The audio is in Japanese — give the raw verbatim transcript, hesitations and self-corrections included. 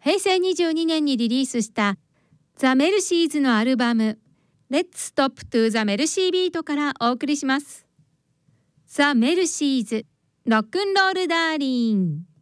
へいせいにじゅうにねんにリリースしたザ・メルシーズのアルバム Let's Stop to the Melcy Beat からお送りします。ザ・メルシーズロックンロールダーリン。